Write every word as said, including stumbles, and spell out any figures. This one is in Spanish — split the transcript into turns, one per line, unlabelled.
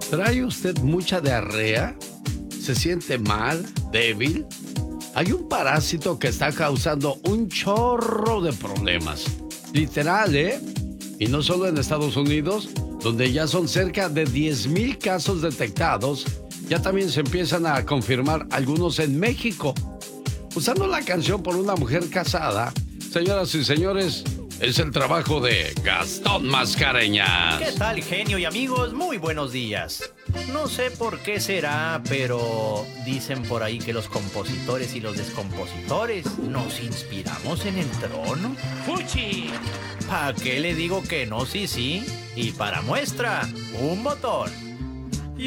¿Trae usted mucha diarrea? ¿Se siente mal? ¿Débil? Hay un parásito que está causando un chorro de problemas. Literal, ¿eh? Y no solo en Estados Unidos, donde ya son cerca de diez mil casos detectados, ya también se empiezan a confirmar algunos en México. Usando la canción Por una mujer casada, señoras y señores, es el trabajo de Gastón Mascareñas.
¿Qué tal, genio y amigos? Muy buenos días. No sé por qué será, pero dicen por ahí que los compositores y los descompositores nos inspiramos en el trono. ¡Fuchi! ¿Para qué le digo que no? Sí, sí. Y para muestra, un botón.